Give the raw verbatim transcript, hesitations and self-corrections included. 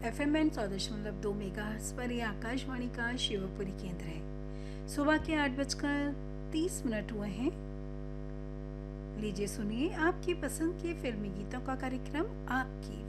F M N सौ दशमलव दो मेगा हर्ट्ज पर यह आकाशवाणी का शिवपुरी केंद्र है। सुबह के आठ बजकर तीस मिनट हुए हैं। लीजिए सुनिए आपकी पसंद के फिल्मी गीतों का कार्यक्रम आपकी